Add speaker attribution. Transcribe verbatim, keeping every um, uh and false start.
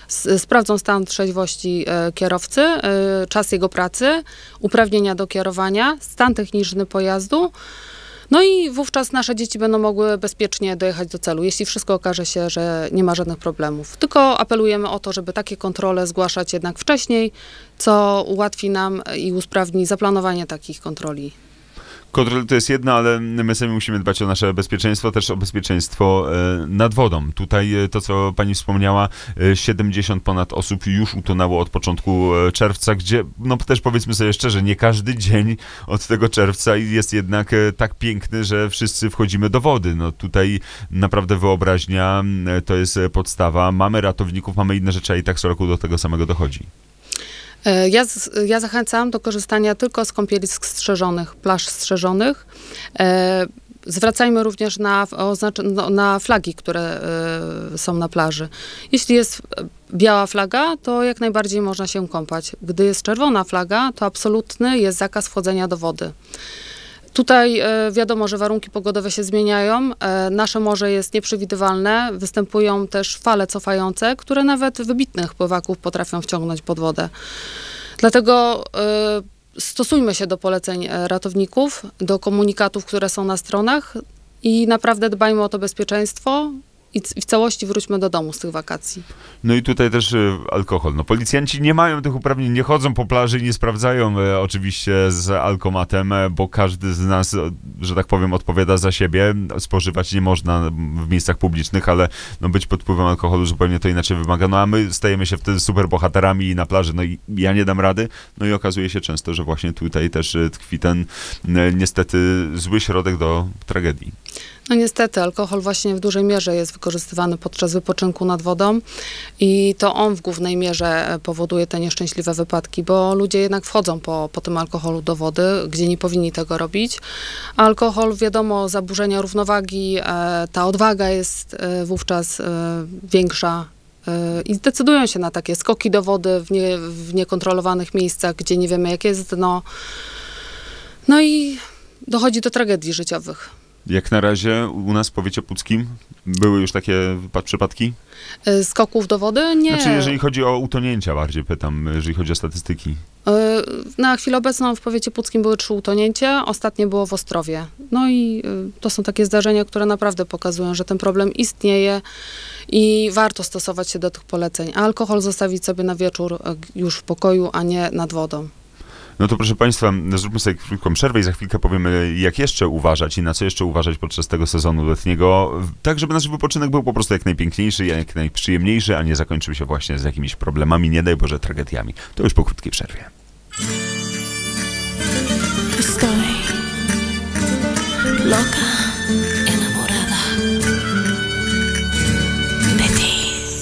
Speaker 1: sprawdzą stan trzeźwości kierowcy, czas jego pracy, uprawnienia do kierowania, stan techniczny pojazdu. No i wówczas nasze dzieci będą mogły bezpiecznie dojechać do celu, jeśli wszystko okaże się, że nie ma żadnych problemów. Tylko apelujemy o to, żeby takie kontrole zgłaszać jednak wcześniej, co ułatwi nam i usprawni zaplanowanie takich kontroli.
Speaker 2: Kontrole to jest jedno, ale my sami musimy dbać o nasze bezpieczeństwo, też o bezpieczeństwo e, nad wodą. Tutaj e, to, co pani wspomniała, e, siedemdziesiąt ponad osób już utonęło od początku e, czerwca, gdzie, no też powiedzmy sobie szczerze, nie każdy dzień od tego czerwca jest jednak e, tak piękny, że wszyscy wchodzimy do wody. No tutaj naprawdę wyobraźnia e, to jest podstawa. Mamy ratowników, mamy inne rzeczy, a i tak co roku do tego samego dochodzi.
Speaker 1: Ja, ja zachęcam do korzystania tylko z kąpielisk strzeżonych, plaż strzeżonych. E, zwracajmy również na, oznacz- na flagi, które e, są na plaży. Jeśli jest biała flaga, to jak najbardziej można się kąpać. Gdy jest czerwona flaga, to absolutny jest zakaz wchodzenia do wody. Tutaj e, wiadomo, że warunki pogodowe się zmieniają, e, nasze morze jest nieprzewidywalne, występują też fale cofające, które nawet wybitnych pływaków potrafią wciągnąć pod wodę. Dlatego e, stosujmy się do poleceń ratowników, do komunikatów, które są na stronach i naprawdę dbajmy o to bezpieczeństwo. I w całości wróćmy do domu z tych wakacji.
Speaker 2: No i tutaj też y, alkohol. No policjanci nie mają tych uprawnień, nie chodzą po plaży i nie sprawdzają y, oczywiście z alkomatem, y, bo każdy z nas, y, że tak powiem, odpowiada za siebie. Spożywać nie można w miejscach publicznych, ale no, być pod wpływem alkoholu zupełnie to inaczej wymaga. No a my stajemy się wtedy super bohaterami na plaży. No i ja nie dam rady. No i okazuje się często, że właśnie tutaj też y, tkwi ten y, niestety zły środek do tragedii.
Speaker 1: No niestety, alkohol właśnie w dużej mierze jest wykorzystywany podczas wypoczynku nad wodą i to on w głównej mierze powoduje te nieszczęśliwe wypadki, bo ludzie jednak wchodzą po, po tym alkoholu do wody, gdzie nie powinni tego robić. A alkohol, wiadomo, zaburzenia równowagi, e, ta odwaga jest e, wówczas e, większa e, i zdecydują się na takie skoki do wody w, nie, w niekontrolowanych miejscach, gdzie nie wiemy, jakie jest dno. No i dochodzi do tragedii życiowych.
Speaker 2: Jak na razie u nas w powiecie puckim były już takie przypadki?
Speaker 1: Skoków do wody? Nie.
Speaker 2: Znaczy, jeżeli chodzi o utonięcia bardziej pytam, jeżeli chodzi o statystyki.
Speaker 1: Na chwilę obecną w powiecie puckim były trzy utonięcia, ostatnie było w Ostrowie. No i to są takie zdarzenia, które naprawdę pokazują, że ten problem istnieje i warto stosować się do tych poleceń. A alkohol zostawić sobie na wieczór już w pokoju, a nie nad wodą.
Speaker 2: No to proszę państwa, zróbmy sobie krótką przerwę i za chwilkę powiemy, jak jeszcze uważać i na co jeszcze uważać podczas tego sezonu letniego, tak żeby nasz wypoczynek był po prostu jak najpiękniejszy, jak najprzyjemniejszy, a nie zakończył się właśnie z jakimiś problemami, nie daj Boże, tragediami. To już po krótkiej przerwie.
Speaker 3: Estoy loca.